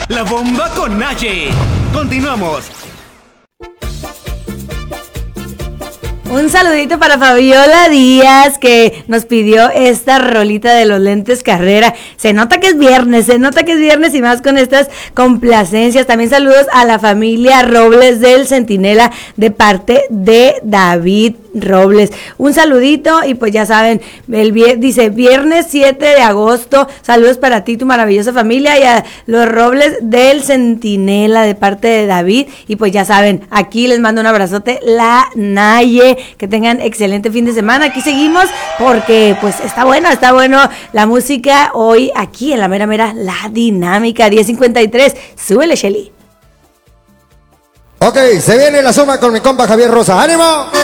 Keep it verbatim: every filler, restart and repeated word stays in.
La bomba con Naye. Continuamos. Un saludito para Fabiola Díaz, que nos pidió esta rolita de los lentes Carrera. Se nota que es viernes, se nota que es viernes y más con estas complacencias. También saludos a la familia Robles del Centinela de parte de David Robles. Un saludito y pues ya saben, el vier- dice viernes siete de agosto, saludos para ti, tu maravillosa familia, y a los Robles del Centinela de parte de David. Y pues ya saben, aquí les mando un abrazote, la Naye. Que tengan excelente fin de semana. Aquí seguimos porque pues está bueno, está bueno la música hoy aquí en la mera mera, la dinámica. Diez cincuenta y tres, súbele, Shelly. Ok, se viene la suma con mi compa Javier Rosa. ¡Ánimo!